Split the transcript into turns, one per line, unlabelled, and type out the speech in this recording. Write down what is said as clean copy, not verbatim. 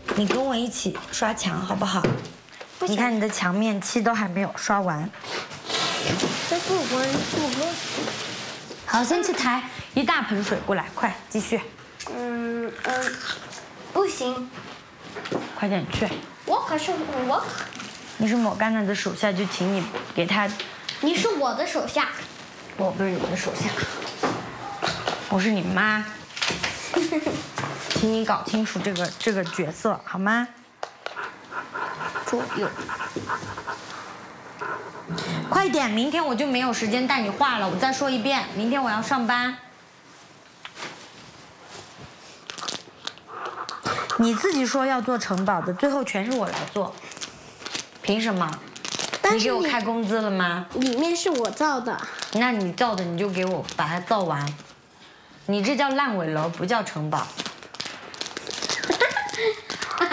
你跟我一起刷墙好不好？
不行，
你看你的墙面漆都还没有刷完。
这不关注。
好，先去抬一大盆水过来，快继续。
不行，
快点去。
可是我。
你是抹干娜的手下，就请你给他。
你是我的手下。
我不是你的手下，我是你妈。请你搞清楚这个角色好吗？
左右。
快点，明天我就没有时间带你画了。我再说一遍，明天我要上班。你自己说要做城堡的，最后全是我来做，凭什么？你给我开工资了吗？
里面是我造的。
那你造的你就给我把它造完。你这叫烂尾楼，不叫城堡。